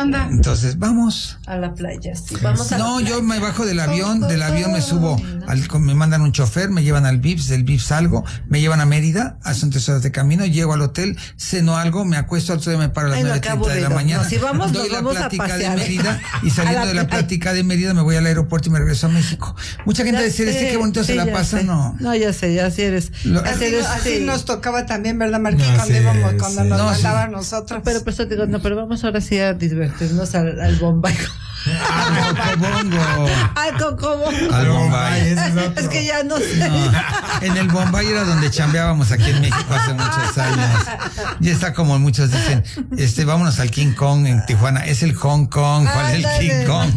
onda? Entonces, vamos. A la playa, sí. Vamos a No, la playa. yo me bajo del avión me subo, me mandan un chofer, me llevan al Vips, del Vips salgo, me llevan a Mérida, hacen 3 horas de camino, llego al hotel, ceno algo, me acuesto, al otro día me paro a las 9:30 de la mañana. No, si vamos, doy nos la vamos a plática de pasear. Mérida y saliendo de la plática de Mérida me voy al aeropuerto y me regreso a México. Mucha gente dice, qué bonito se la pasa, no. No, ya sé, ya sí eres. Así nos tocaba también, ¿verdad, Marquín? Cuando nos mandaba a nosotros. Pero pues te digo, no, pero vamos ahora sí a divertirnos al Bombay. Al Cocobongo. Al Bombay. Es que ya no sé. No, en el Bombay era donde chambeábamos aquí en México hace muchos años. Ya está como muchos dicen, vámonos al King Kong en Tijuana. Es el Hong Kong, ¿cuál es el King Kong?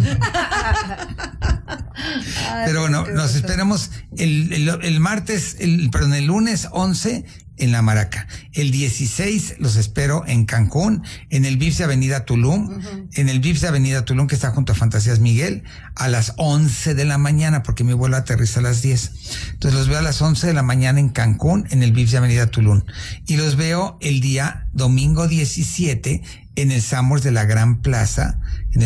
Pero bueno, nos esperamos el martes, el lunes 11 en La Maraca. El 16 los espero en Cancún, en el Vips de Avenida Tulum, en el Vips de Avenida Tulum que está junto a Fantasías Miguel, a las 11 de la mañana, porque mi vuelo aterriza a las 10. Entonces los veo a las 11 de la mañana en Cancún, en el Vips de Avenida Tulum. Y los veo el día domingo 17 en el Summers de la Gran Plaza,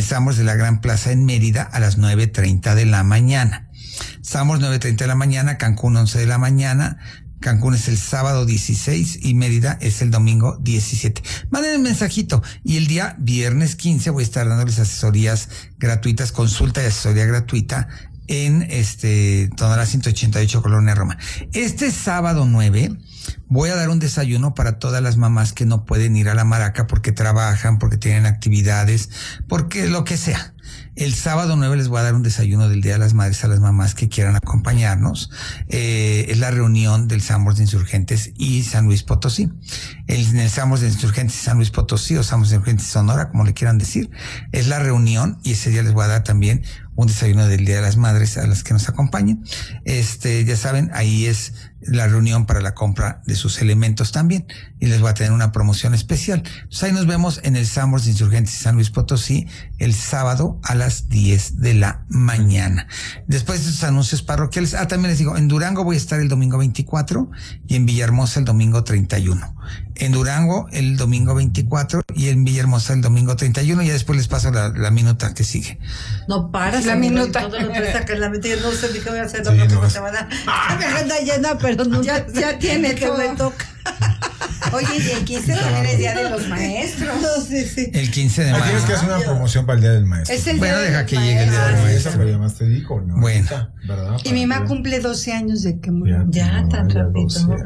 en Mérida, a las 9:30 de la mañana. Summers 9:30 de la mañana, Cancún 11 de la mañana. Cancún es el sábado 16 y Mérida es el domingo 17. Manden un mensajito y el día viernes 15 voy a estar dándoles asesorías gratuitas, consulta y asesoría gratuita en Tonalá 188, Colonia Roma. Este sábado 9 voy a dar un desayuno para todas las mamás que no pueden ir a La Maraca porque trabajan, porque tienen actividades, porque lo que sea. El sábado 9 les voy a dar un desayuno del Día de las Madres a las mamás que quieran acompañarnos. Es la reunión del Summers de Insurgentes y San Luis Potosí. En el Summers de Insurgentes y San Luis Potosí, o Summers de Insurgentes y Sonora, como le quieran decir, es la reunión y ese día les voy a dar también un desayuno del Día de las Madres a las que nos acompañen. Ya saben, ahí es la reunión para la compra de sus elementos también y les voy a tener una promoción especial. Entonces ahí nos vemos en el Summers de Insurgentes y San Luis Potosí el sábado a las 10 de la mañana. Después de estos anuncios parroquiales, también les digo, en Durango voy a estar el domingo 24 y en Villahermosa el domingo 31. En Durango el domingo 24 y en Villahermosa el domingo 31, y ya después les paso la minuta que sigue. No paras la minuta. Todo lo que saca en la mente, yo no sé ni qué voy a hacer la próxima semana. Mi agenda llena, pero no ya tiene que todo. me toca. Oye, y el 15 también es Día de los Maestros. No, sí. El 15 de mayo. Tienes que hacer una promoción para el Día del Maestro. Es el Bueno, día deja del que llegue el Día del maestro. Maestro. Pero ya más te dijo, ¿no? Bueno. ¿Verdad? Y mi mamá cumple 12 años de que murió. Ya, tan rápido.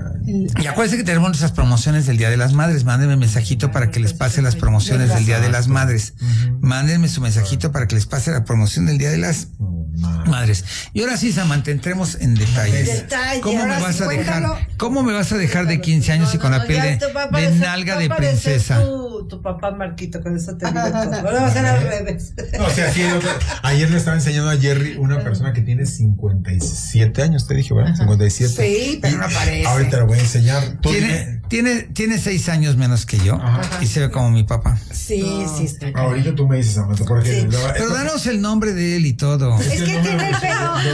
Y acuérdense que tenemos nuestras promociones del Día de las Madres. Mándenme un mensajito para que les pase las promociones del Día de las Madres. Mándenme su mensajito para que les pase la promoción del Día de las Madres. Y ahora sí, Samantha, entremos en detalles. ¿Cómo me vas a dejar? ¿Cómo me vas a dejar de 15 años y con la piel de nalga de princesa? Tu papá Marquito, con eso te digo todo. Ahora va a ser al revés. No, o sea, sí, ayer le estaba enseñando a Jerry una persona que tiene 57 años, te dije, ¿verdad? 57. Sí, pero no parece. Ahorita lo voy a enseñar. Tiene 6 años menos que yo. Ajá. Y se ve como mi papá. Sí, sí está. Ahorita tú me dices, Samantha, porque... Sí. Pero danos el nombre de él y todo. Es que tiene el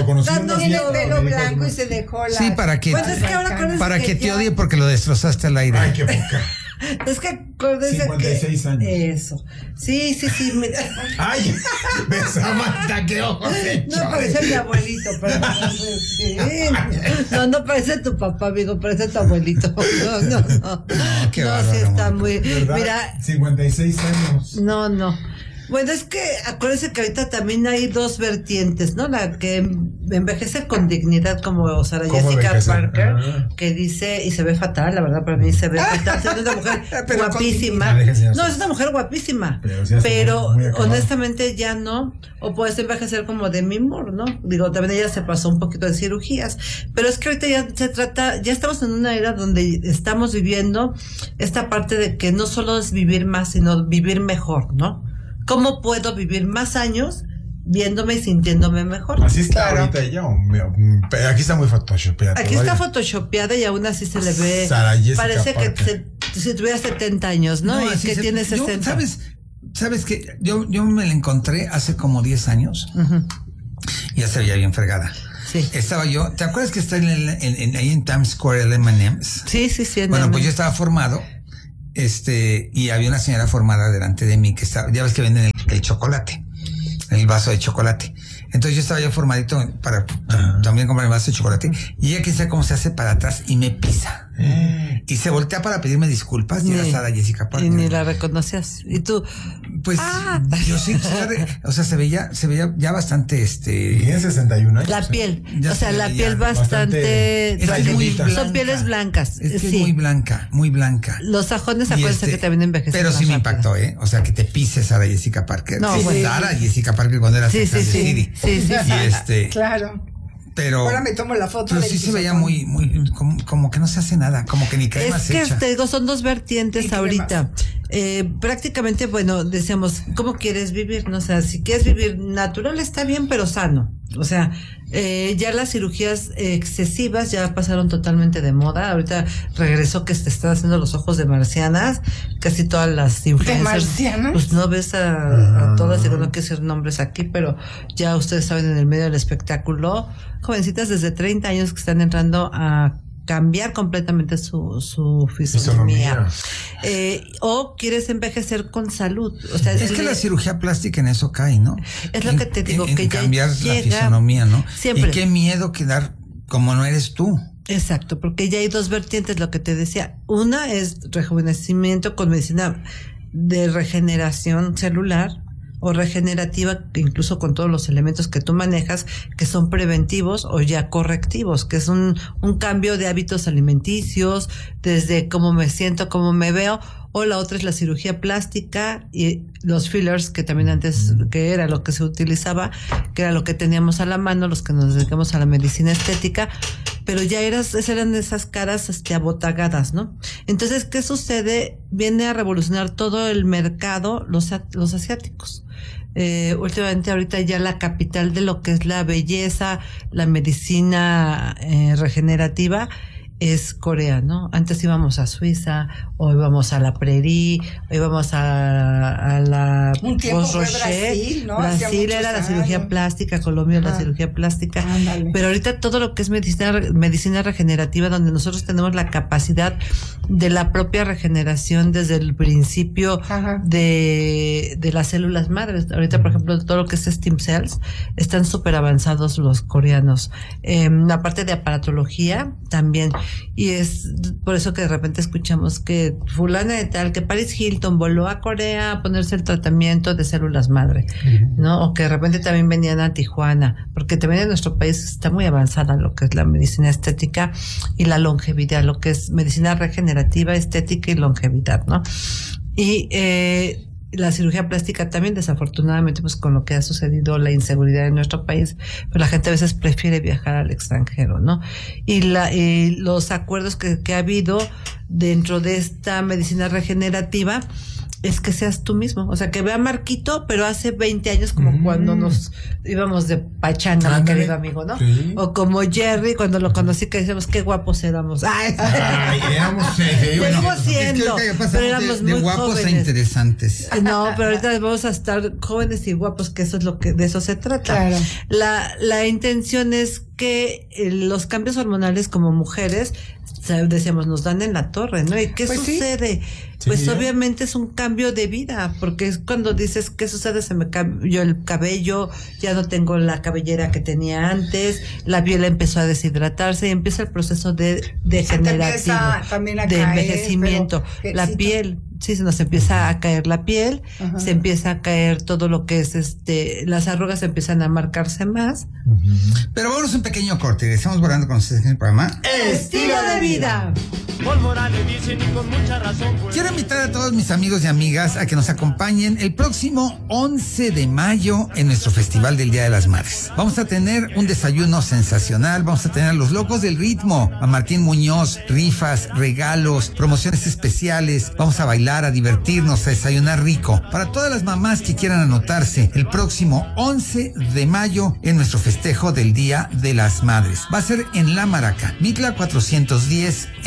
pelo blanco y se dejó la... Sí, para que, Pues es que ahora con para eso que que te ya- odie porque lo destrozaste al aire. Ay, qué poca. Es que acuérdense 56 que... años. Eso. Sí. Mira. Ay, ve, Samantha, qué ojos No parece mi abuelito, pero sí. No parece tu papá, amigo, parece tu abuelito. No. Qué No, bárbaro, sí está Mónica. muy... ¿Verdad? Mira, 56 años. no. Bueno, es que acuérdense que ahorita también hay dos vertientes, ¿no? La que envejece con dignidad, como Sarah ¿Cómo Jessica envejece? Parker, Ah. que dice, y se ve fatal, la verdad, para mí se ve fatal. Es una mujer Pero guapísima. con- No, es una mujer guapísima. Pero sí está Pero muy acabada. honestamente ya no. O puedes envejecer como Demi Moore, ¿no? Digo, también ella se pasó un poquito de cirugías. Pero es que ahorita ya se trata, ya estamos en una era donde estamos viviendo esta parte de que no solo es vivir más, sino vivir mejor, ¿no? ¿Cómo puedo vivir más años viéndome y sintiéndome mejor? Así está Claro. ahorita ella. Aquí está muy photoshopeada. Aquí está photoshopeada y aún así se le ve. Sarah Jessica Parece Parker. que si tuviera 70 años, ¿no? Y así que tiene yo, 60. ¿Sabes que yo me la encontré hace como 10 años Ujú. y ya se veía bien fregada. Sí. Estaba yo, ¿te acuerdas que está ahí en Times Square el M&M's? Sí. Bueno, pues yo estaba formado, y había una señora formada delante de mí que estaba, ya ves que venden el el chocolate, el vaso de chocolate. Entonces yo estaba ya formadito para también comprar el vaso de chocolate y ella quién sabe cómo se hace para atrás y me pisa. Y se voltea para pedirme disculpas y era Sarah Jessica Parker. Y ni la reconocías. Y tú, pues yo sí, o sea, se veía ya bastante Tiene 61 años. la piel, ya o sea, se la veía piel bastante es muy blanca. Son pieles blancas. Es que sí. es muy blanca. Los sajones, acuérdense que también envejecen. Pero sí me impactó, o sea, que te pises Sarah Jessica Parker. No, sí, bueno. Sarah Jessica Parker cuando era Sí. City. Y Claro. pero ahora me tomo la foto. Pero sí se veía muy como que no se hace nada, como que ni crema se echa. Es que te digo, son dos vertientes ahorita. Prácticamente, bueno, decíamos, ¿cómo quieres vivir? No, o sea, si quieres vivir natural está bien, pero sano. O sea, ya las cirugías excesivas ya pasaron totalmente de moda. Ahorita regresó que se están haciendo los ojos de marcianas. Casi todas las influencers. ¿De marcianas? Pues no ves a todas, digo, no quiero decir nombres aquí, pero ya ustedes saben, en el medio del espectáculo, jovencitas desde 30 años que están entrando a cambiar completamente su fisonomía. O quieres envejecer con salud. O sea, es que la cirugía plástica en eso cae, ¿no? Es lo que te digo, en que ya cambiar la llega fisonomía, ¿no? Siempre. Y qué miedo quedar como no eres tú. Exacto, porque ya hay dos vertientes, lo que te decía. Una es rejuvenecimiento con medicina de regeneración celular o regenerativa, incluso con todos los elementos que tú manejas, que son preventivos o ya correctivos, que es un cambio de hábitos alimenticios, desde cómo me siento, cómo me veo. O la otra es la cirugía plástica y los fillers, que también antes, que era lo que se utilizaba, que era lo que teníamos a la mano, los que nos dedicamos a la medicina estética, pero ya eran esas caras abotagadas, ¿no? Entonces, ¿qué sucede? Viene a revolucionar todo el mercado, los asiáticos. Últimamente ahorita ya la capital de lo que es la belleza, la medicina regenerativa, es Corea, ¿no? Antes íbamos a Suiza, o íbamos a la Prairie, o íbamos a la un tiempo fue Rocher. Brasil, ¿no? Brasil era la cirugía plástica, Colombia la cirugía plástica. Ándale. Pero ahorita todo lo que es medicina regenerativa, donde nosotros tenemos la capacidad de la propia regeneración desde el principio de las células madres. Ahorita, por ejemplo, todo lo que es stem cells, están súper avanzados los coreanos. La parte de aparatología también. Y es por eso que de repente escuchamos que fulana de tal, que Paris Hilton voló a Corea a ponerse el tratamiento de células madre, ¿no? O que de repente también venían a Tijuana, porque también en nuestro país está muy avanzada lo que es la medicina estética y la longevidad, lo que es medicina regenerativa, estética y longevidad, ¿no? Y la cirugía plástica también, desafortunadamente, pues con lo que ha sucedido, la inseguridad en nuestro país, pues la gente a veces prefiere viajar al extranjero, ¿no? Y los acuerdos que ha habido dentro de esta medicina regenerativa es que seas tú mismo, o sea, que vea Marquito, pero hace 20 años, como cuando nos íbamos de pachanga, mi querido amigo, ¿no? Sí. O como Jerry, cuando lo conocí, que decíamos, qué guapos éramos. Ay, éramos seguimos siendo, es que pasamos pero éramos de muy guapos jóvenes. a interesantes. No, pero ahorita vamos a estar jóvenes y guapos, que eso es de eso se trata. Claro. La intención es que los cambios hormonales como mujeres, decíamos, nos dan en la torre, ¿no? ¿Y qué Pues sucede? Sí, Pues ya. obviamente es un cambio de vida, porque es cuando dices, ¿qué sucede? Se me cambió el cabello, ya no tengo la cabellera que tenía antes, la piel empezó a deshidratarse y empieza el proceso de degenerativo, también a de caer, envejecimiento. pero, La sí, piel, sí, se nos empieza a caer la piel, Ajá. se empieza a caer todo lo que es las arrugas empiezan a marcarse más. Pero vámonos un pequeño corte y regresamos volando con ustedes en el programa. ¡Estilo de vida! Por moral le dicen y con mucha razón. Pues. Quiero invitar a todos mis amigos y amigas a que nos acompañen el próximo 11 de mayo en nuestro Festival del Día de las Madres. Vamos a tener un desayuno sensacional, vamos a tener a los locos del ritmo, a Martín Muñoz, rifas, regalos, promociones especiales, vamos a bailar, a divertirnos, a desayunar rico. Para todas las mamás que quieran anotarse el próximo 11 de mayo en nuestro festejo del Día de las Madres. Va a ser en La Maraca, Mitla 410, esquina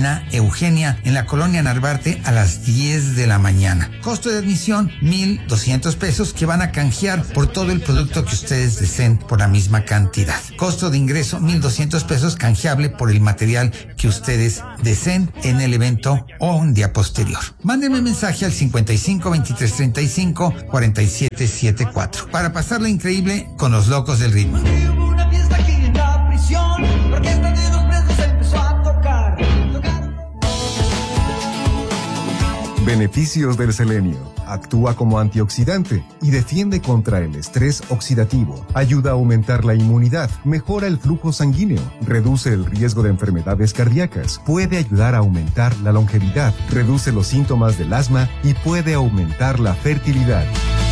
Ana Eugenia, en la colonia Narvarte, a las 10 de la mañana. Costo de admisión, 1,200 pesos, que van a canjear por todo el producto que ustedes deseen por la misma cantidad. Costo de ingreso, 1,200 pesos, canjeable por el material que ustedes deseen en el evento o un día posterior. Mándenme mensaje al 55 23 35 47 74 para pasarla increíble con los locos del ritmo. Hubo una fiesta aquí en la prisión, la orquesta de los presos empezó a tocar. Beneficios del selenio. Actúa como antioxidante y defiende contra el estrés oxidativo. Ayuda a aumentar la inmunidad, mejora el flujo sanguíneo, reduce el riesgo de enfermedades cardíacas, puede ayudar a aumentar la longevidad, reduce los síntomas del asma y puede aumentar la fertilidad.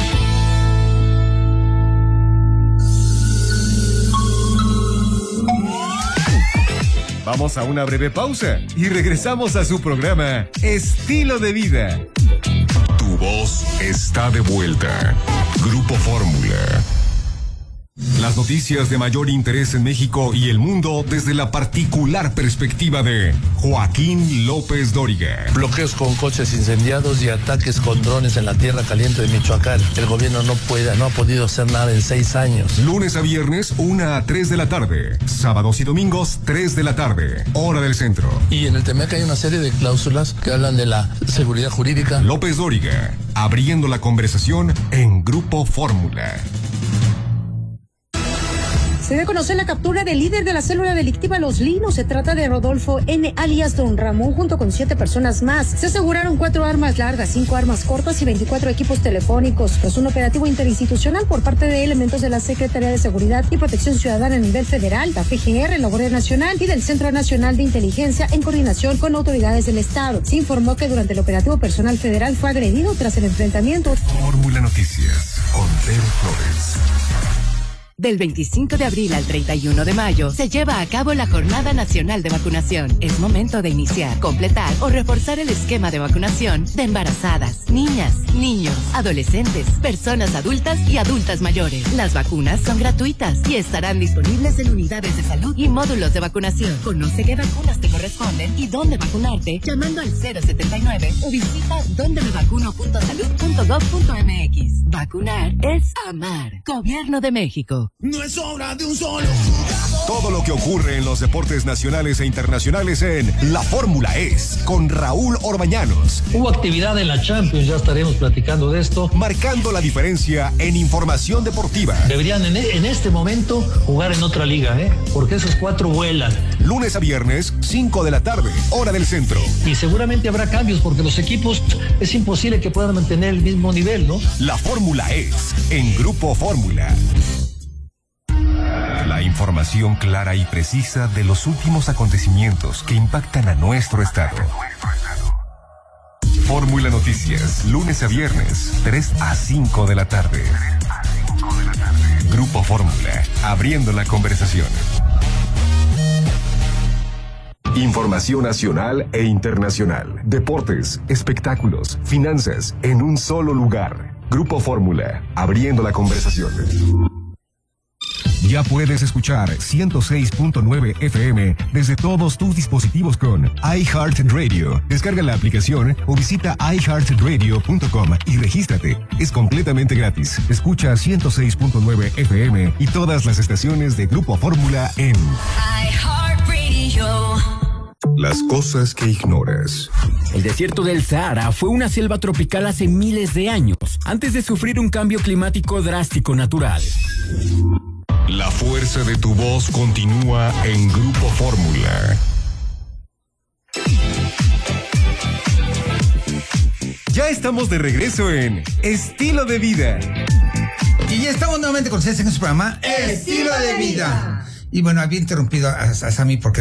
Vamos a una breve pausa y regresamos a su programa Estilo de Vida. Tu voz está de vuelta. Grupo Fórmula. Las noticias de mayor interés en México y el mundo desde la particular perspectiva de Joaquín López Dóriga. Bloqueos con coches incendiados y ataques con drones en la tierra caliente de Michoacán. El gobierno no ha podido hacer nada en 6 años. Lunes a viernes, 1 a 3 de la tarde. Sábados y domingos, 3 de la tarde. Hora del centro. Y en el TEMEC hay una serie de cláusulas que hablan de la seguridad jurídica. López Dóriga, abriendo la conversación en Grupo Fórmula. Se dio a conocer la captura del líder de la célula delictiva Los Linos. Se trata de Rodolfo N. alias Don Ramón, junto con 7 personas más. Se aseguraron 4 armas largas, 5 armas cortas y 24 equipos telefónicos. Tras un operativo interinstitucional por parte de elementos de la Secretaría de Seguridad y Protección Ciudadana a nivel federal, la PGR, la Guardia Nacional y del Centro Nacional de Inteligencia, en coordinación con autoridades del Estado. Se informó que durante el operativo personal federal fue agredido tras el enfrentamiento. Fórmula Noticias con Vero Flores. Del 25 de abril al 31 de mayo se lleva a cabo la Jornada Nacional de Vacunación. Es momento de iniciar, completar o reforzar el esquema de vacunación de embarazadas, niñas, niños, adolescentes, personas adultas y adultas mayores. Las vacunas son gratuitas y estarán disponibles en unidades de salud y módulos de vacunación. Conoce qué vacunas te corresponden y dónde vacunarte llamando al 079 o visita dondemevacuno.salud.gov.mx. Vacunar es amar. Gobierno de México. No es obra de un solo jugador. Todo lo que ocurre en los deportes nacionales e internacionales en La Fórmula Es, con Raúl Orbañanos. Hubo actividad en la Champions, ya estaremos platicando de esto. Marcando la diferencia en información deportiva. Deberían en este momento jugar en otra liga, porque esos 4 vuelan. Lunes a viernes, 5 de la tarde, hora del centro. Y seguramente habrá cambios porque los equipos es imposible que puedan mantener el mismo nivel, ¿no? La Fórmula Es, en Grupo Fórmula. La información clara y precisa de los últimos acontecimientos que impactan a nuestro estado. Fórmula Noticias, lunes a viernes, 3 a 5 de la tarde. Grupo Fórmula, abriendo la conversación. Información nacional e internacional. Deportes, espectáculos, finanzas, en un solo lugar. Grupo Fórmula, abriendo la conversación. Ya puedes escuchar 106.9 FM desde todos tus dispositivos con iHeartRadio. Descarga la aplicación o visita iHeartRadio.com y regístrate. Es completamente gratis. Escucha 106.9 FM y todas las estaciones de Grupo Fórmula en iHeartRadio. Las cosas que ignoras. El desierto del Sahara fue una selva tropical hace miles de años, antes de sufrir un cambio climático drástico natural. La fuerza de tu voz continúa en Grupo Fórmula. Ya estamos de regreso en Estilo de Vida. Y ya estamos nuevamente con ustedes en su programa Estilo de Vida. Y bueno, había interrumpido a Sammy porque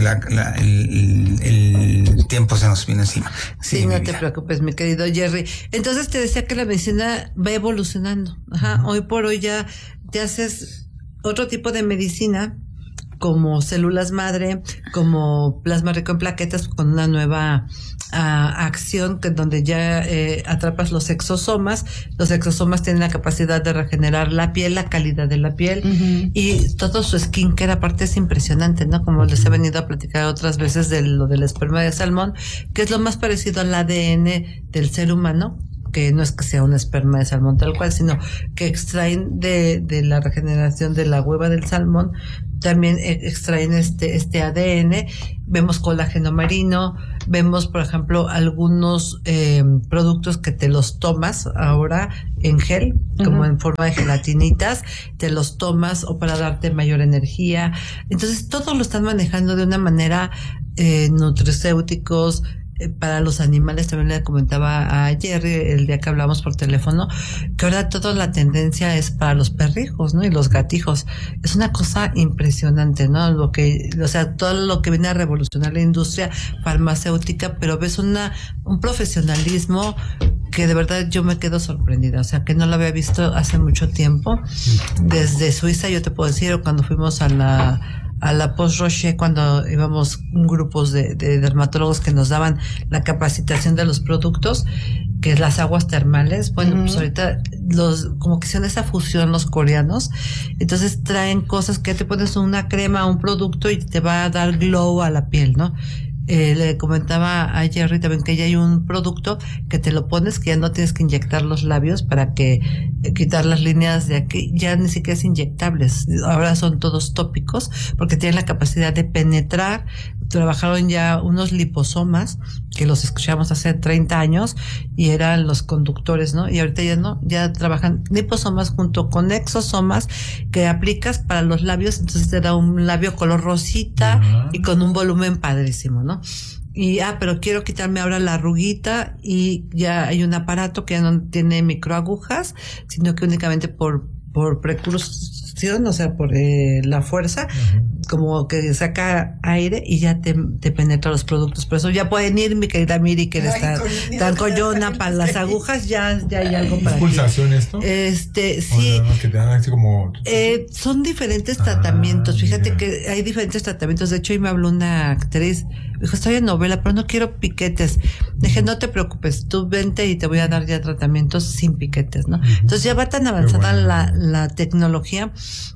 el tiempo se nos vino encima. Sí, no te preocupes, mi querido Jerry. Entonces te decía que la medicina va evolucionando. Ajá. Hoy por hoy ya te haces otro tipo de medicina como células madre, como plasma rico en plaquetas, con una nueva acción donde ya atrapas los exosomas. Los exosomas tienen la capacidad de regenerar la piel, la calidad de la piel, y todo su skincare aparte es impresionante, ¿no? Como les he venido a platicar otras veces de lo del esperma de salmón, que es lo más parecido al ADN del ser humano, que no es que sea un esperma de salmón tal cual, sino que extraen de la regeneración de la hueva del salmón, también extraen este ADN. Vemos colágeno marino, vemos, por ejemplo, algunos productos que te los tomas ahora en gel, como en forma de gelatinitas, te los tomas o para darte mayor energía. Entonces, todo lo están manejando de una manera, nutricéuticos, para los animales. También le comentaba a Jerry el día que hablamos por teléfono que ahora toda la tendencia es para los perrijos, ¿no? Y los gatijos. Es una cosa impresionante, ¿no? Todo lo que viene a revolucionar la industria farmacéutica, pero ves un profesionalismo que de verdad yo me quedo sorprendida, o sea, que no lo había visto hace mucho tiempo. Desde Suiza, yo te puedo decir, o cuando fuimos a la Post-Rocher, cuando íbamos grupos de dermatólogos que nos daban la capacitación de los productos, que es las aguas termales. Bueno, pues ahorita como que hicieron esa fusión los coreanos, entonces traen cosas que te pones una crema, un producto y te va a dar glow a la piel, ¿no? Le comentaba a Jerry también que ya hay un producto que te lo pones, que ya no tienes que inyectar los labios para que quitar las líneas de aquí, ya ni siquiera es inyectables, ahora son todos tópicos, porque tienen la capacidad de penetrar. Trabajaron ya unos liposomas que los escuchamos hace 30 años y eran los conductores, ¿no? Y ahorita ya no, ya trabajan liposomas junto con exosomas que aplicas para los labios, entonces te da un labio color rosita y con un volumen padrísimo, ¿no? Y, pero quiero quitarme ahora la arruguita, y ya hay un aparato que ya no tiene microagujas, sino que únicamente por precursión, o sea, por la fuerza, como que saca aire y ya te penetra los productos. Por eso ya pueden ir, mi querida Miri, que está tan collona para las agujas, ya hay algo para ti. ¿Es pulsación esto? Sí. Que te dan así como... son diferentes tratamientos. Fíjate que hay diferentes tratamientos. De hecho, hoy me habló una actriz, me dijo, estoy en novela, pero no quiero piquetes. Dije, no te preocupes, tú vente y te voy a dar ya tratamientos sin piquetes, ¿no? Entonces ya va tan avanzada la tecnología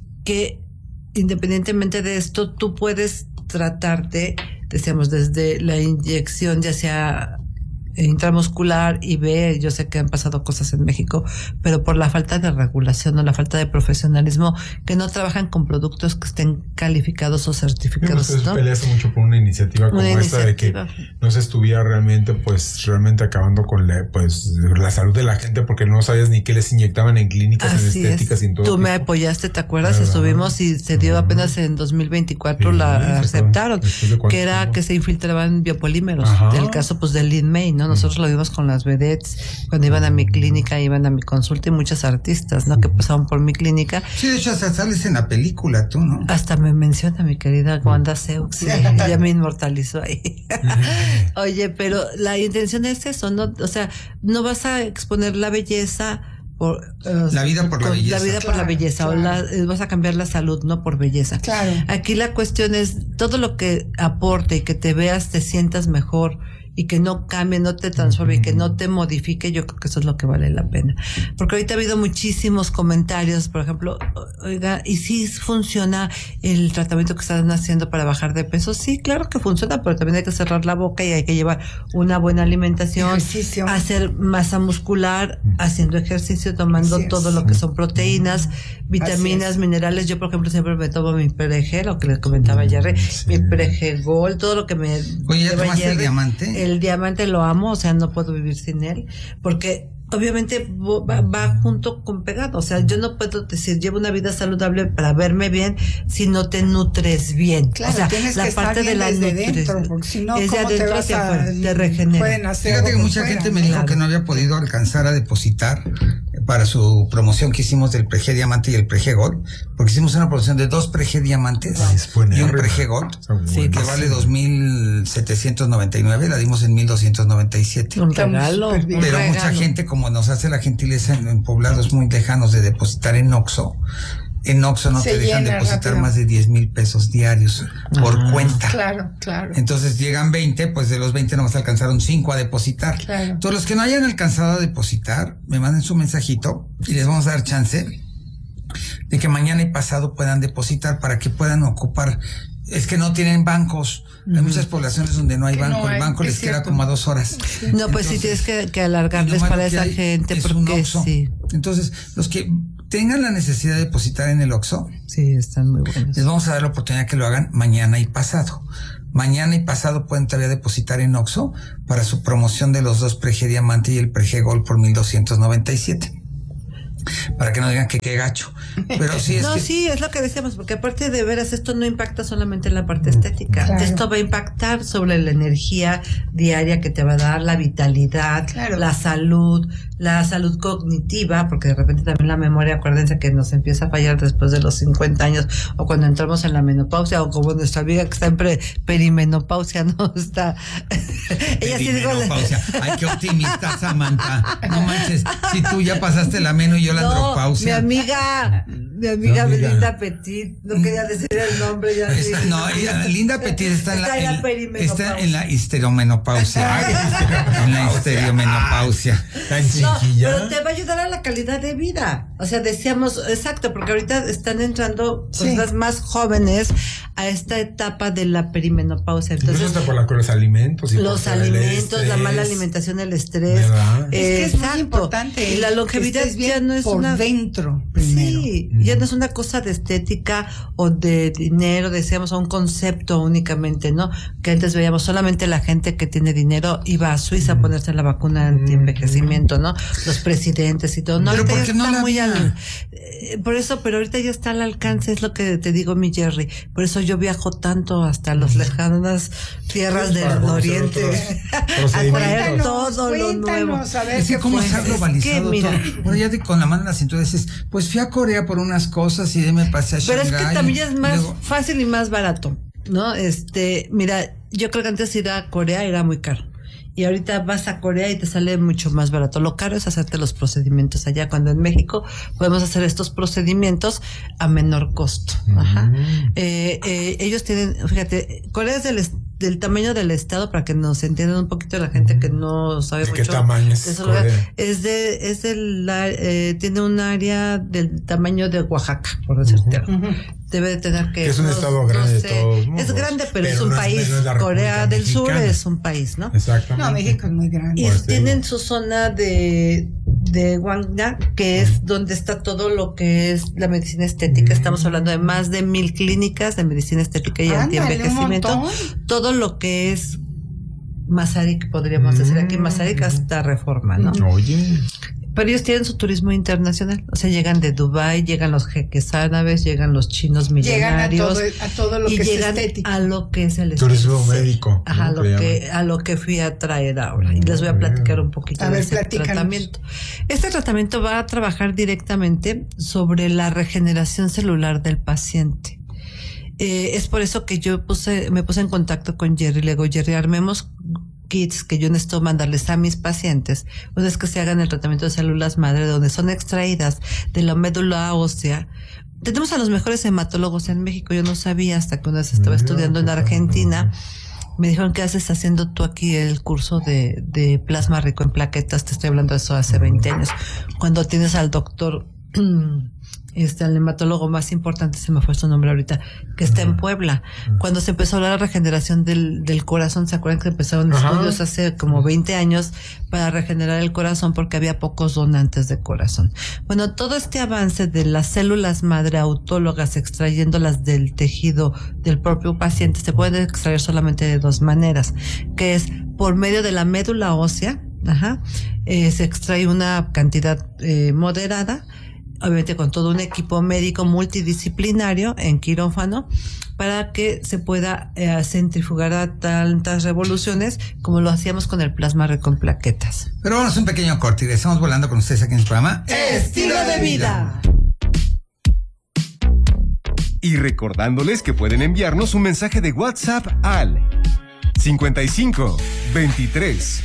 que independientemente de esto, tú puedes tratarte, decíamos, desde la inyección, ya sea intramuscular y B, yo sé que han pasado cosas en México, pero por la falta de regulación o la falta de profesionalismo, que no trabajan con productos que estén calificados o certificados, ¿no? Peleas mucho por una iniciativa como esta de que no se estuviera realmente acabando con la salud de la gente, porque no sabías ni qué les inyectaban en clínicas, en estéticas y en todo. Tú me apoyaste, ¿te acuerdas? Estuvimos y se dio apenas en 2024, la aceptaron, que era que se infiltraban biopolímeros. El caso pues del Lin May, ¿no? Nosotros lo vimos con las vedettes, cuando iban a mi clínica, iban a mi consulta, y muchos artistas, ¿no? Que pasaban por mi clínica. Sí, de hecho hasta sales en la película tú, ¿no? Hasta me menciona mi querida Wanda Seux, ya me inmortalizó ahí. Oye, pero la intención es eso, ¿no? O sea, no vas a exponer la belleza por la vida por la belleza. La vida por la belleza, claro. O vas a cambiar la salud, no por belleza. Claro. Aquí la cuestión es todo lo que aporte y que te veas, te sientas mejor, y que no cambie, no te transforme, y que no te modifique. Yo creo que eso es lo que vale la pena. Porque ahorita ha habido muchísimos comentarios, por ejemplo, oiga, ¿y si funciona el tratamiento que están haciendo para bajar de peso? Sí, claro que funciona, pero también hay que cerrar la boca y hay que llevar una buena alimentación, hacer masa muscular, haciendo ejercicio, tomando todo lo que son proteínas, vitaminas, minerales. Yo, por ejemplo, siempre me tomo mi Perejel, lo que les comentaba Jerry, mi Perejel Gold, todo lo que me... Oye, ¿ya tomaste el diamante? El diamante lo amo, o sea, no puedo vivir sin él, porque obviamente va junto con pegado. O sea, yo no puedo decir llevo una vida saludable para verme bien si no te nutres bien. Claro, o sea, tienes la que parte estar bien de la desde dentro, porque si no, es de ¿cómo te adentro vas hacia afuera, te regenera. Fíjate que mucha gente me dijo que no había podido alcanzar a depositar para su promoción que hicimos del Prege Diamante y el Prege Gold, porque hicimos una promoción de 2 Prege Diamantes y un Prege Gold, que vale 2,799, la dimos en 1,297. Un regalo. Pero mucha gente, como nos hace la gentileza en poblados muy lejanos de depositar en Oxxo, En Oxxo no te dejan depositar rápido más de 10,000 pesos diarios por cuenta. Claro. Entonces llegan 20, pues de los 20 nomás alcanzaron 5 a depositar. Claro. Todos los que no hayan alcanzado a depositar, me manden su mensajito y les vamos a dar chance de que mañana y pasado puedan depositar para que puedan ocupar. Es que no tienen bancos. Hay muchas poblaciones donde no hay banco. El banco les queda como a 2 horas. No, pues sí tienes que alargarles para esa gente porque sí. Entonces, los que tengan la necesidad de depositar en el Oxxo, sí, están muy buenos. Les vamos a dar la oportunidad que lo hagan mañana y pasado. Mañana y pasado pueden todavía depositar en Oxxo para su promoción de los 2 Prege Diamante y el Prege Gold por 1,297. Para que no digan que qué gacho. Pero sí es sí, es lo que decíamos, porque aparte de veras, esto no impacta solamente en la parte estética. Claro. Esto va a impactar sobre la energía diaria que te va a dar, la vitalidad, la salud cognitiva, porque de repente también la memoria, acuérdense que nos empieza a fallar después de los 50 años, o cuando entramos en la menopausia, o como nuestra amiga que está en perimenopausia, ¿no? Está... Ella sí digo... Ay, qué optimista, Samantha. No manches, si tú ya pasaste la meno y yo la andropausia. Mi amiga Linda Petit, no quería decir el nombre ya. Linda Petit está en la histeromenopausia. En la histeromenopausia. Pero te va a ayudar a la calidad de vida. O sea, decíamos, exacto, porque ahorita están entrando personas más jóvenes a esta etapa de la perimenopausia. Entonces, hasta por los alimentos. Los alimentos, la mala alimentación, el estrés. Es que es muy importante. Y la longevidad ya no es por dentro primero. Sí, ya no es una cosa de estética o de dinero, decíamos, a un concepto únicamente, ¿no? Que antes veíamos solamente la gente que tiene dinero iba a Suiza a ponerse la vacuna anti-envejecimiento, ¿no? Los presidentes y todo. No, pero porque no está muy por eso, pero ahorita ya está al alcance, es lo que te digo, mi Jerry. Por eso yo viajo tanto hasta las lejanas tierras del oriente a traer todo lo nuevo. A ver, es que cómo se ha globalizado todo. Bueno, ya con la mano en la cintura dices, pues fui a Corea por unas cosas y de me pasé a Shanghái. Pero es que también es más fácil y más barato, ¿no? Mira, yo creo que antes ir a Corea era muy caro. Y ahorita vas a Corea y te sale mucho más barato. Lo caro es hacerte los procedimientos allá, cuando en México podemos hacer estos procedimientos a menor costo. Ajá. Ellos tienen, fíjate, Corea es del tamaño del estado, para que nos entiendan un poquito la gente que no sabe mucho. ¿De qué tamaño es Corea? Tiene un área del tamaño de Oaxaca, por decirte. Debe de tener que... Es un estado grande de todos modos. Es grande, pero es un país. Corea del Sur es un país, ¿no? Exactamente. No, México es muy grande. Y tienen su zona de Gwangju, que es donde está todo lo que es la medicina estética. Estamos hablando de más de 1,000 clínicas de medicina estética y antienvejecimiento. Todo lo que es Mazarik, podríamos decir aquí, Mazarik hasta Reforma, ¿no? Oye. Pero ellos tienen su turismo internacional, o sea, llegan de Dubái, llegan los jeques árabes, llegan los chinos millonarios, llegan a todo lo que es estética, a lo que es el turismo médico, a lo que fui a traer ahora, y les voy a platicar un poquito de ese tratamiento. Este tratamiento va a trabajar directamente sobre la regeneración celular del paciente. Es por eso que yo me puse en contacto con Jerry. Le digo, Jerry, armemos kits que yo necesito mandarles a mis pacientes, una vez que se hagan el tratamiento de células madre, donde son extraídas de la médula ósea. Tenemos a los mejores hematólogos en México. Yo no sabía hasta que una vez estaba estudiando en Argentina. Me dijeron, ¿qué haces haciendo tú aquí el curso de plasma rico en plaquetas? Te estoy hablando de eso hace 20 años. Cuando tienes al doctor el hematólogo más importante, se me fue su nombre ahorita, que está en Puebla. Cuando se empezó a hablar de la regeneración del corazón, ¿se acuerdan que empezaron estudios hace como 20 años para regenerar el corazón porque había pocos donantes de corazón? Bueno, todo este avance de las células madre autólogas, extrayéndolas del tejido del propio paciente, se puede extraer solamente de 2 maneras, que es por medio de la médula ósea. Se extrae una cantidad moderada, obviamente con todo un equipo médico multidisciplinario en quirófano, para que se pueda centrifugar a tantas revoluciones como lo hacíamos con el plasma rico en plaquetas. Pero vamos a un pequeño corte y estamos volando con ustedes aquí en el programa Estilo de Vida. Y recordándoles que pueden enviarnos un mensaje de WhatsApp al 55 23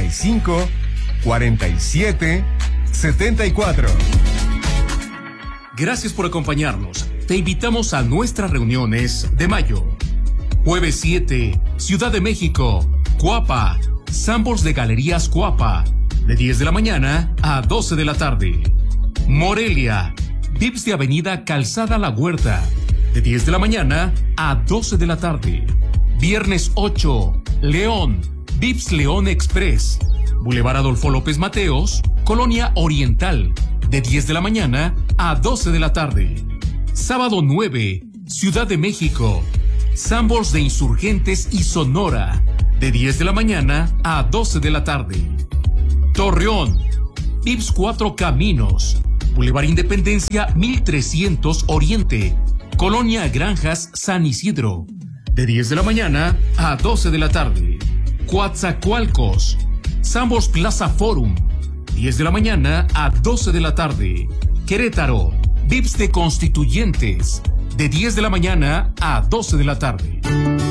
35 47 74. Gracias por acompañarnos. Te invitamos a nuestras reuniones de mayo. Jueves 7, Ciudad de México, Cuapa, Sanborns de Galerías Cuapa, de 10 de la mañana a 12 de la tarde. Morelia, Vips de Avenida Calzada La Huerta, de 10 de la mañana a 12 de la tarde. Viernes 8, León, Vips León Express, Boulevard Adolfo López Mateos, Colonia Oriental, de 10 de la mañana a 12 de la tarde. Sábado 9, Ciudad de México, Sanborns de Insurgentes y Sonora, de 10 de la mañana a 12 de la tarde. Torreón, Vips Cuatro Caminos, Boulevard Independencia 1300 Oriente, Colonia Granjas San Isidro, de 10 de la mañana a 12 de la tarde. Coatzacoalcos, Sanborns Plaza Forum, 10 de la mañana a 12 de la tarde. Querétaro, Vips de Constituyentes, de 10 de la mañana a 12 de la tarde.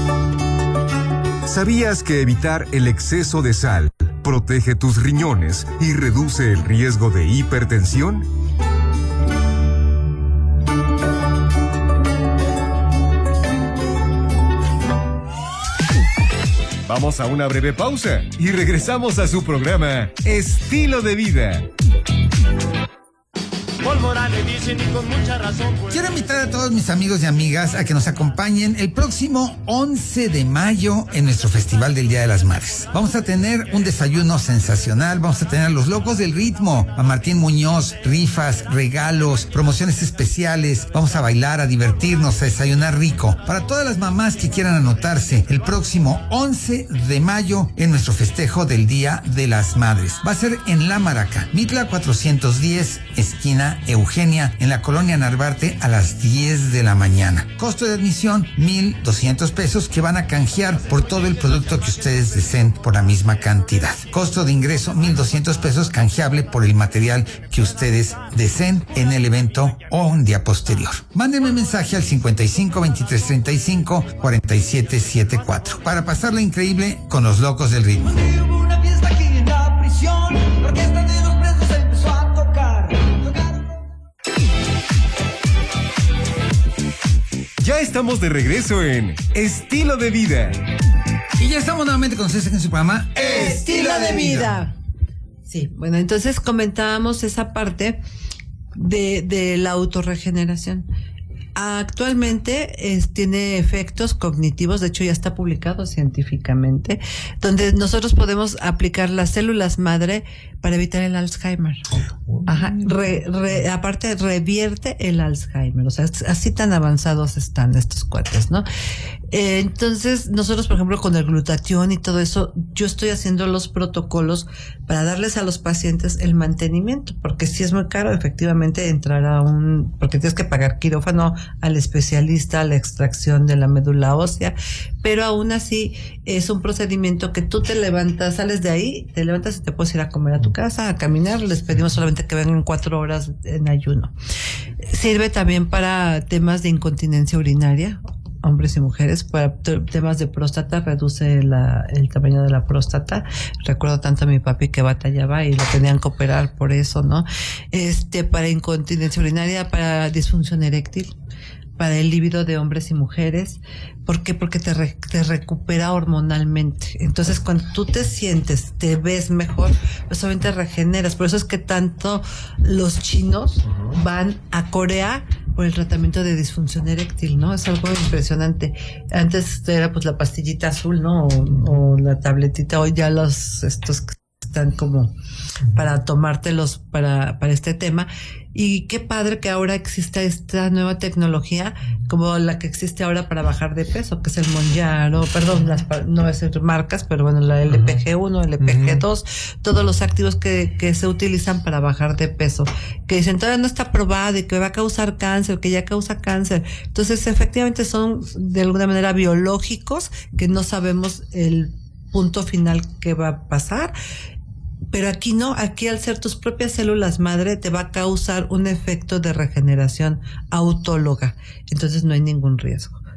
¿Sabías que evitar el exceso de sal protege tus riñones y reduce el riesgo de hipertensión? Vamos a una breve pausa y regresamos a su programa Estilo de Vida. Paul Morales dicen y con mucha razón. Quiero invitar a todos mis amigos y amigas a que nos acompañen el próximo 11 de mayo en nuestro Festival del Día de las Madres. Vamos a tener un desayuno sensacional, vamos a tener a los locos del ritmo, a Martín Muñoz, rifas, regalos, promociones especiales, vamos a bailar, a divertirnos, a desayunar rico. Para todas las mamás que quieran anotarse, el próximo 11 de mayo en nuestro festejo del Día de las Madres. Va a ser en La Maraca, Mitla 410, esquina Eugenia, en la colonia Narvarte, a las 10 de la mañana. Costo de admisión, 1,200 pesos, que van a canjear por todo el producto que ustedes deseen por la misma cantidad. Costo de ingreso, 1,200 pesos, canjeable por el material que ustedes deseen en el evento o un día posterior. Mándenme mensaje al 55 23 35 47 74 para pasarla increíble con los locos del ritmo. Hubo una fiesta aquí en la prisión, la orquesta de los presos empezó a tocar. Ya estamos de regreso en Estilo de Vida. Y ya estamos nuevamente con ustedes en su programa Estilo de Vida. Sí, bueno, entonces comentábamos esa parte de la autorregeneración. Actualmente tiene efectos cognitivos, de hecho ya está publicado científicamente, donde nosotros podemos aplicar las células madre para evitar el Alzheimer. Ajá, aparte revierte el Alzheimer, o sea, así tan avanzados están estos cuates, ¿no? Entonces, nosotros, por ejemplo, con el glutatión y todo eso, yo estoy haciendo los protocolos para darles a los pacientes el mantenimiento, porque sí es muy caro, efectivamente, entrar porque tienes que pagar quirófano, al especialista, a la extracción de la médula ósea, pero aún así es un procedimiento que tú te levantas, sales de ahí, te levantas y te puedes ir a comer a tu casa, a caminar. Les pedimos solamente que vengan 4 horas en ayuno. Sirve también para temas de incontinencia urinaria, hombres y mujeres, para temas de próstata, reduce el tamaño de la próstata. Recuerdo tanto a mi papi que batallaba y lo tenían que operar por eso, ¿no? Para incontinencia urinaria, para disfunción eréctil, para el líbido de hombres y mujeres. ¿Por qué? Porque te recupera hormonalmente. Entonces, cuando tú te sientes, te ves mejor, pues obviamente regeneras. Por eso es que tanto los chinos van a Corea por el tratamiento de disfunción eréctil, ¿no? Es algo impresionante. Antes era pues la pastillita azul, ¿no? O la tabletita. Hoy ya estos que están como para tomártelos para este tema. Y qué padre que ahora exista esta nueva tecnología como la que existe ahora para bajar de peso, que es el Mounjaro, perdón, no voy a decir marcas, pero bueno, la LPG1, LPG2, todos los activos que se utilizan para bajar de peso, que dicen todavía no está probado y que va a causar cáncer, que ya causa cáncer. Entonces, efectivamente son de alguna manera biológicos, que no sabemos el punto final que va a pasar. Pero aquí no, aquí al ser tus propias células madre te va a causar un efecto de regeneración autóloga, entonces no hay ningún riesgo.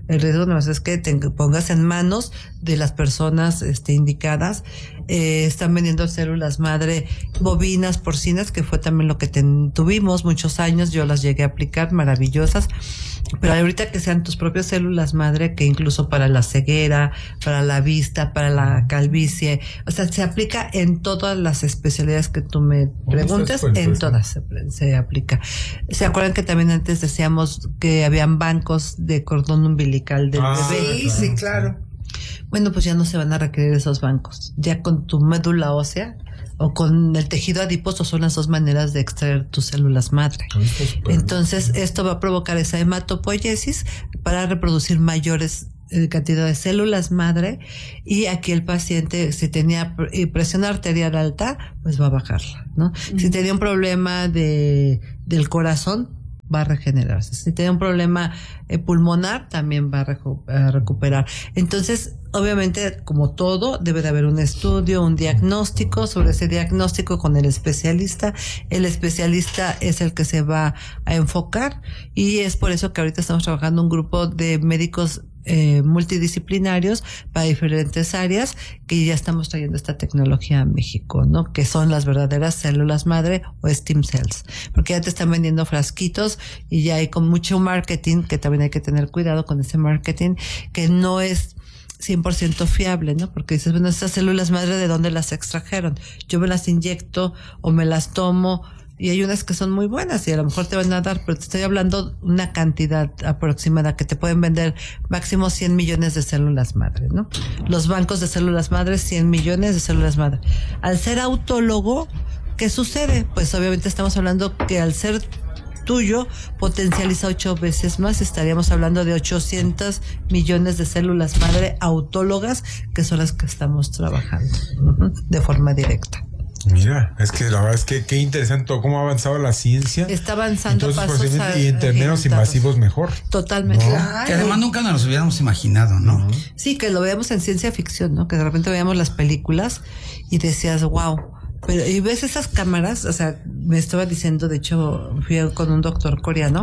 El riesgo no es que te pongas en manos de las personas indicadas. Están vendiendo células madre bovinas, porcinas, que fue también lo que tuvimos muchos años. Yo las llegué a aplicar, maravillosas. Pero ahorita que sean tus propias células madre, que incluso para la ceguera, para la vista, para la calvicie, o sea, se aplica en todas las especialidades que tú me preguntes, en todas se aplica. ¿Se acuerdan que también antes decíamos que habían bancos de cordón umbilical del bebé? Sí, claro. Bueno, pues ya no se van a requerir esos bancos. Ya con tu médula ósea o con el tejido adiposo son las dos maneras de extraer tus células madre. Entonces, esto va a provocar esa hematopoiesis para reproducir mayores cantidad de células madre, y aquí el paciente, si tenía presión arterial alta, pues va a bajarla, ¿no? Si tenía un problema del corazón, va a regenerarse. Si tiene un problema pulmonar, también va a recuperar. Entonces, obviamente, como todo, debe de haber un estudio, un diagnóstico. Sobre ese diagnóstico con el especialista. El especialista es el que se va a enfocar, y es por eso que ahorita estamos trabajando un grupo de médicos multidisciplinarios para diferentes áreas, que ya estamos trayendo esta tecnología a México, ¿no? Que son las verdaderas células madre o stem cells, porque ya te están vendiendo frasquitos y ya hay con mucho marketing, que también hay que tener cuidado con ese marketing, que no es 100% fiable, ¿no? Porque dices, bueno, estas células madre, ¿de dónde las extrajeron? Yo me las inyecto o me las tomo, y hay unas que son muy buenas y a lo mejor te van a dar, pero te estoy hablando una cantidad aproximada que te pueden vender máximo 100 millones de células madre, ¿no? Los bancos de células madre, 100 millones de células madre. Al ser autólogo, ¿qué sucede? Pues obviamente estamos hablando que al ser tuyo, potencializa 8 veces más. Estaríamos hablando de 800 millones de células madre autólogas, que son las que estamos trabajando de forma directa. Mira, es que la verdad es que qué interesante cómo ha avanzado la ciencia. Está avanzando. Entonces, y en términos invasivos mejor. Totalmente. ¿No? Claro. Que además nunca nos los hubiéramos imaginado, ¿no? Sí, que lo veamos en ciencia ficción, ¿no? Que de repente veíamos las películas y decías, wow. Pero, y ves esas cámaras, o sea, me estaba diciendo, de hecho, fui con un doctor coreano,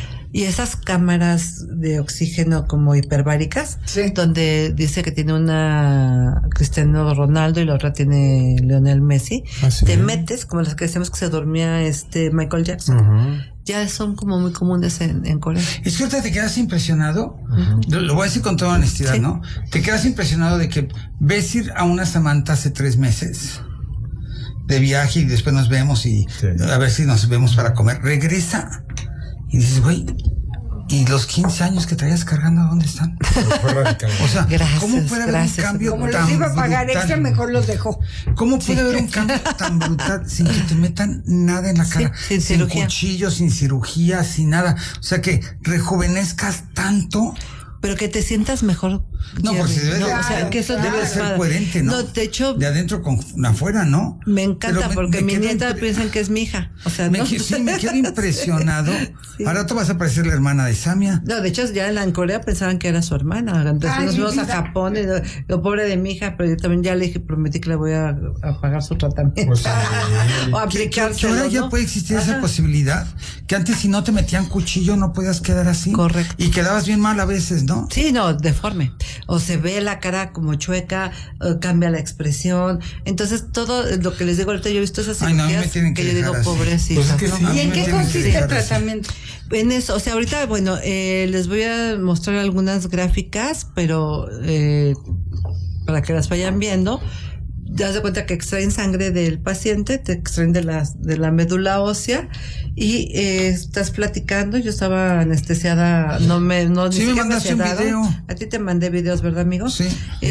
y esas cámaras de oxígeno como hiperbáricas, donde dice que tiene una Cristiano Ronaldo y la otra tiene Lionel Messi, te metes, como las que decíamos que se dormía Michael Jackson, ya son como muy comunes en Corea. Es que ahorita te quedas impresionado, lo voy a decir con toda honestidad, ¿no? Te quedas impresionado de que ves ir a una Samantha hace 3 meses de viaje y después nos vemos y a ver si nos vemos para comer, regresa y dices, güey, ¿y los 15 años que traías cargando dónde están? O sea, gracias, ¿cómo puede haber un cambio como tan les iba a pagar brutal? Extra, mejor los dejó. ¿Cómo puede haber un cambio tan brutal sin que te metan nada en la cara? Sin cuchillo, sin cirugía, sin nada. O sea, que rejuvenezcas tanto. Pero que te sientas mejor. No, porque o sea, que eso debe ser coherente, ¿no? No, de hecho, de adentro con afuera, ¿no? Me encanta porque mi nieta piensan que es mi hija. O sea, ¿no? Sí, me quedo impresionado. Ahora tú vas a parecer la hermana de Samia. No, de hecho, ya en Corea pensaban que era su hermana. Entonces nos fuimos a Japón y lo pobre de mi hija, pero yo también ya le dije, prometí que le voy a pagar su tratamiento. O aplicárselo, ahora ya puede existir esa posibilidad, que antes si no te metían cuchillo no podías quedar así. Correcto. Y quedabas bien mal a veces, ¿no? Sí, no, deforme. O se ve la cara como chueca, cambia la expresión. Entonces, todo lo que les digo ahorita, yo he visto esas cirugías que yo digo, pobrecitas, pues ¿no? ¿Y en qué consiste el tratamiento? En eso, o sea, ahorita, bueno, les voy a mostrar algunas gráficas, pero para que las vayan viendo. Te das de cuenta que extraen sangre del paciente, te extraen de la médula ósea y estás platicando. Yo estaba anestesiada, sí, me mandaste un video. A ti te mandé videos, ¿verdad, amigo? Sí.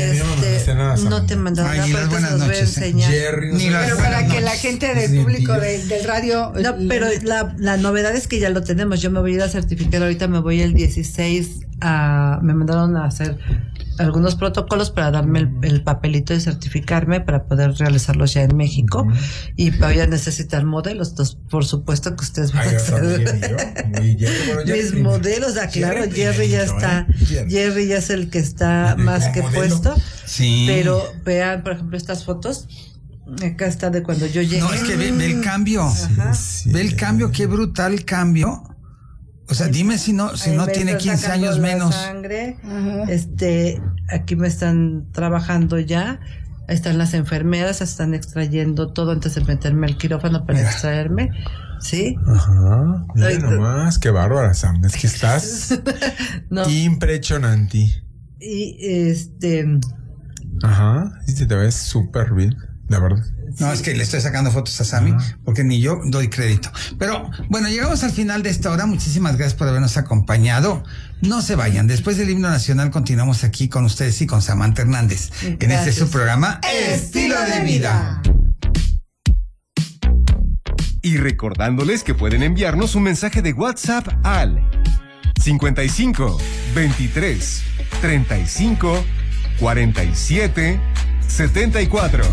No te mandé nada, pero te los voy a enseñar. Pero para que la gente del público del radio... No, pero la novedad es que ya lo tenemos. Yo me voy a ir a certificar ahorita, me voy el 16 me mandaron a hacer algunos protocolos para darme el papelito de certificarme para poder realizarlos ya en México, y voy a necesitar modelos. Entonces, por supuesto que ustedes van a hacer mis modelos. Claro, Jerry ya está. Jerry ya es el que está más que puesto. Sí. Pero vean, por ejemplo, estas fotos. Acá está de cuando yo llegué. No, es que ve el cambio. Ve el cambio, qué brutal cambio. O sea, dime si no tiene 15 años menos. Sangre. Aquí me están trabajando ya. Ahí están las enfermeras, están extrayendo todo antes de meterme al quirófano para extraerme. ¿Sí? Ajá. Mira nomás, qué bárbara, Sam. Es que estás impresionante. Y Ajá. Sí, te ves súper bien, la verdad. No, es que le estoy sacando fotos a Sammy porque ni yo doy crédito. Pero bueno, llegamos al final de esta hora. Muchísimas gracias por habernos acompañado. No se vayan. Después del himno nacional continuamos aquí con ustedes y con Samantha Hernández. Gracias. En este su programa Estilo de Vida. Y recordándoles que pueden enviarnos un mensaje de WhatsApp al 55 23 35 47 74.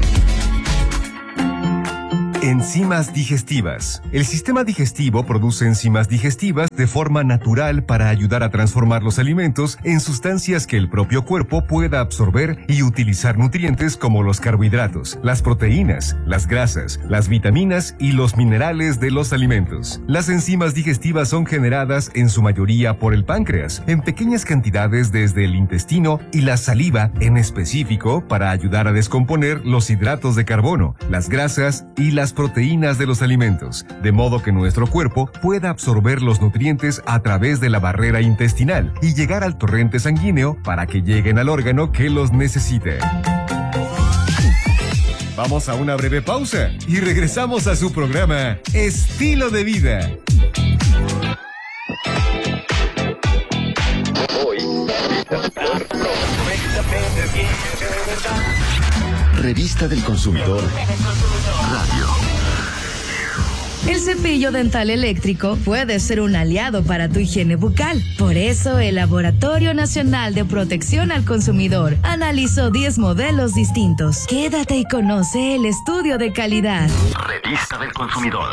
Enzimas digestivas. El sistema digestivo produce enzimas digestivas de forma natural para ayudar a transformar los alimentos en sustancias que el propio cuerpo pueda absorber y utilizar nutrientes como los carbohidratos, las proteínas, las grasas, las vitaminas y los minerales de los alimentos. Las enzimas digestivas son generadas en su mayoría por el páncreas, en pequeñas cantidades desde el intestino y la saliva en específico para ayudar a descomponer los hidratos de carbono, las grasas y las proteínas de los alimentos, de modo que nuestro cuerpo pueda absorber los nutrientes a través de la barrera intestinal y llegar al torrente sanguíneo para que lleguen al órgano que los necesite. Vamos a una breve pausa y regresamos a su programa Estilo de Vida. Revista del Consumidor Radio. El cepillo dental eléctrico puede ser un aliado para tu higiene bucal. Por eso, el Laboratorio Nacional de Protección al Consumidor analizó 10 modelos distintos. Quédate y conoce el estudio de calidad. Revista del Consumidor.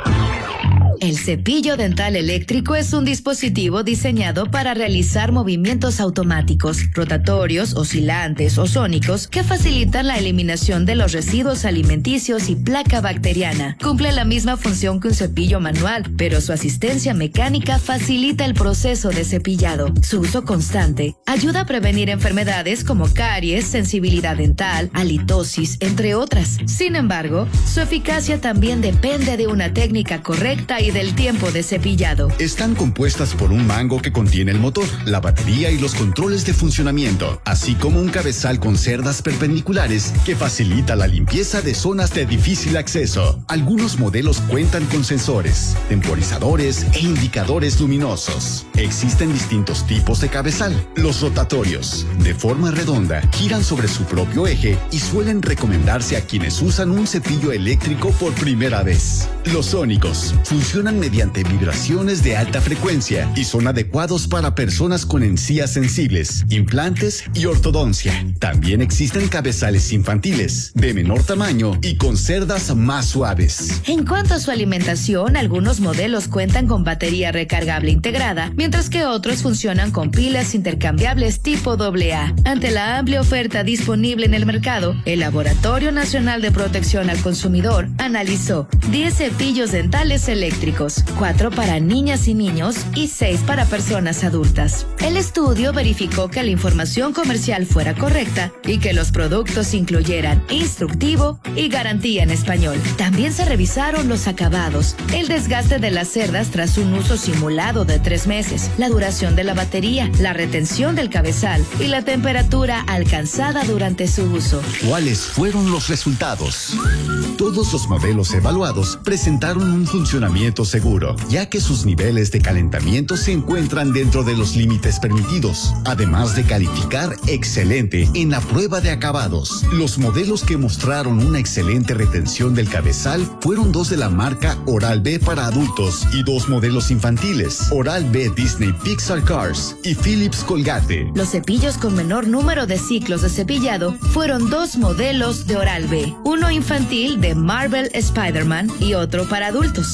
El cepillo dental eléctrico es un dispositivo diseñado para realizar movimientos automáticos, rotatorios, oscilantes o sónicos que facilitan la eliminación de los residuos alimenticios y placa bacteriana. Cumple la misma función que un cepillo manual, pero su asistencia mecánica facilita el proceso de cepillado. Su uso constante ayuda a prevenir enfermedades como caries, sensibilidad dental, halitosis, entre otras. Sin embargo, su eficacia también depende de una técnica correcta y del tiempo de cepillado. Están compuestas por un mango que contiene el motor, la batería y los controles de funcionamiento, así como un cabezal con cerdas perpendiculares que facilita la limpieza de zonas de difícil acceso. Algunos modelos cuentan con sensores, temporizadores e indicadores luminosos. Existen distintos tipos de cabezal. Los rotatorios, de forma redonda, giran sobre su propio eje y suelen recomendarse a quienes usan un cepillo eléctrico por primera vez. Los sónicos funcionan mediante vibraciones de alta frecuencia y son adecuados para personas con encías sensibles, implantes y ortodoncia. También existen cabezales infantiles, de menor tamaño y con cerdas más suaves. En cuanto a su alimentación, algunos modelos cuentan con batería recargable integrada, mientras que otros funcionan con pilas intercambiables tipo AA. Ante la amplia oferta disponible en el mercado, el Laboratorio Nacional de Protección al Consumidor analizó 10 cepillos dentales eléctricos, 4 para niñas y niños y 6 para personas adultas. El estudio verificó que la información comercial fuera correcta y que los productos incluyeran instructivo y garantía en español. También se revisaron los acabados, el desgaste de las cerdas tras un uso simulado de 3 meses, la duración de la batería, la retención del cabezal y la temperatura alcanzada durante su uso. ¿Cuáles fueron los resultados? Todos los modelos evaluados presentaron un funcionamiento seguro, ya que sus niveles de calentamiento se encuentran dentro de los límites permitidos, además de calificar excelente en la prueba de acabados. Los modelos que mostraron una excelente retención del cabezal fueron 2 de la marca Oral-B para adultos y 2 modelos infantiles, Oral-B Disney Pixar Cars y Philips Colgate. Los cepillos con menor número de ciclos de cepillado fueron 2 modelos de Oral-B, uno infantil de Marvel Spider-Man y otro para adultos. Sin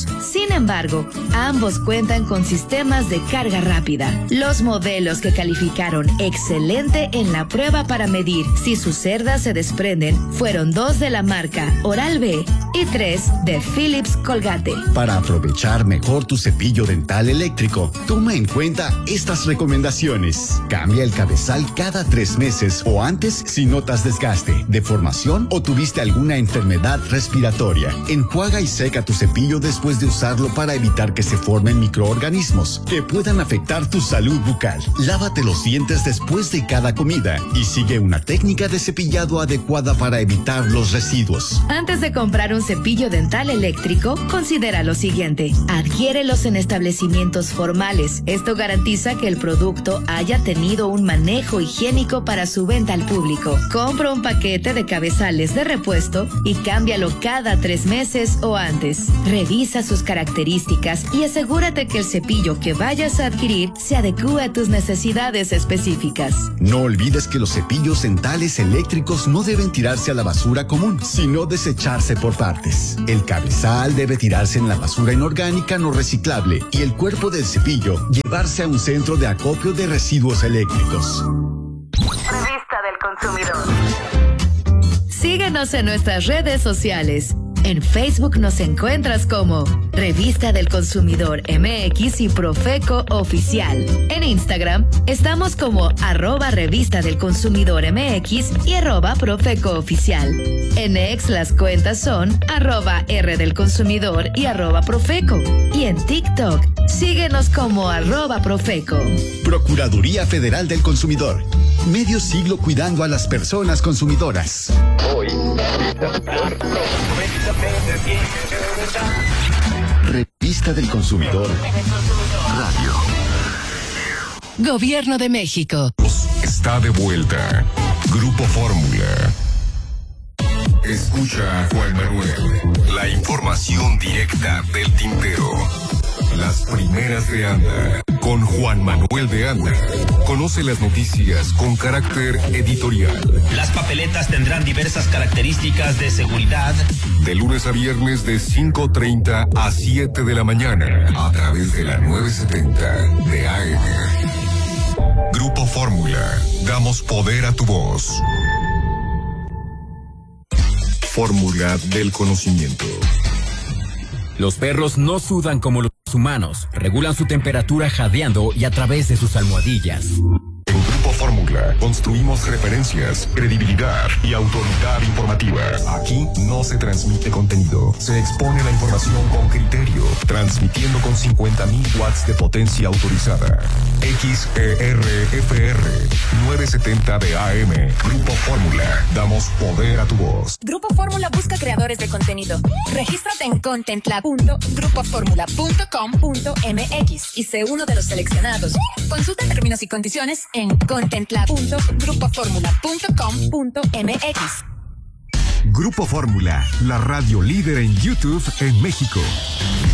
Sin embargo, ambos cuentan con sistemas de carga rápida. Los modelos que calificaron excelente en la prueba para medir si sus cerdas se desprenden fueron 2 de la marca Oral-B y 3 de Philips Colgate. Para aprovechar mejor tu cepillo dental eléctrico, toma en cuenta estas recomendaciones. Cambia el cabezal cada 3 meses o antes si notas desgaste, deformación o tuviste alguna enfermedad respiratoria. Enjuaga y seca tu cepillo después de usarlo para evitar que se formen microorganismos que puedan afectar tu salud bucal. Lávate los dientes después de cada comida y sigue una técnica de cepillado adecuada para evitar los residuos. Antes de comprar un cepillo dental eléctrico, considera lo siguiente. Adquiérelos en establecimientos formales. Esto garantiza que el producto haya tenido un manejo higiénico para su venta al público. Compra un paquete de cabezales de repuesto y cámbialo cada 3 meses o antes. Revisa sus características y asegúrate que el cepillo que vayas a adquirir se adecúe a tus necesidades específicas. No olvides que los cepillos dentales eléctricos no deben tirarse a la basura común, sino desecharse por partes. El cabezal debe tirarse en la basura inorgánica no reciclable y el cuerpo del cepillo llevarse a un centro de acopio de residuos eléctricos. Revista del Consumidor. Síguenos en nuestras redes sociales. En Facebook nos encuentras como Revista del Consumidor MX y Profeco Oficial. En Instagram estamos como @Revista del Consumidor MX y @Profeco Oficial. En X las cuentas son @R del Consumidor y @Profeco. Y en TikTok síguenos como @Profeco. Procuraduría Federal del Consumidor. Medio siglo cuidando a las personas consumidoras. Hoy, Revista del Consumidor Radio. Gobierno de México. Está de vuelta. Grupo Fórmula. Escucha a Juan Manuel. La información directa del tintero. Las primeras de Anda. Con Juan Manuel de Anda. Conoce las noticias con carácter editorial. Las papeletas tendrán diversas características de seguridad. De lunes a viernes de 5:30 a 7 de la mañana. A través de la 970 de AM. Grupo Fórmula. Damos poder a tu voz. Fórmula del conocimiento. Los perros no sudan como los humanos. Regulan su temperatura jadeando y a través de sus almohadillas. En Grupo Fórmula construimos referencias, credibilidad y autoridad informativa. Aquí no se transmite contenido, se expone la información con criterio, transmitiendo con 50,000 watts de potencia autorizada. XERFR 970 de AM. Grupo Fórmula, damos poder a tu voz. Grupo Fórmula busca creadores de contenido. Regístrate en contentlab.grupoformula.com.mx y sé uno de los seleccionados. Consulta términos y condiciones en contentlab.grupoformula.com.mx. Grupo Fórmula, la radio líder en YouTube en México.